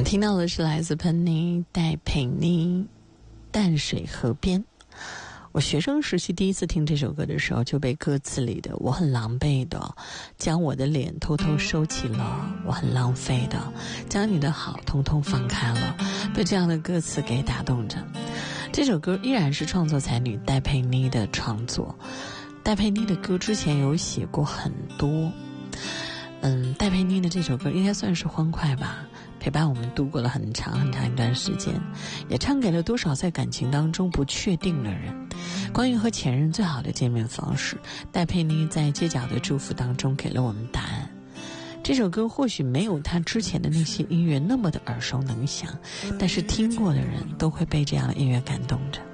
听到的是来自喷妮戴佩妮淡水河边。我学生时期第一次听这首歌的时候，就被歌词里的我很狼狈的将我的脸偷偷收起了，我很浪费的将你的好通通放开了，被这样的歌词给打动着。这首歌依然是创作才女戴佩妮的创作。戴佩妮的歌之前有写过很多，戴佩妮的这首歌应该算是欢快吧，陪伴我们度过了很长很长一段时间，也唱给了多少在感情当中不确定的人。关于和前任最好的见面方式，戴佩妮在街角的祝福当中给了我们答案。这首歌或许没有他之前的那些音乐那么的耳熟能详，但是听过的人都会被这样的音乐感动着。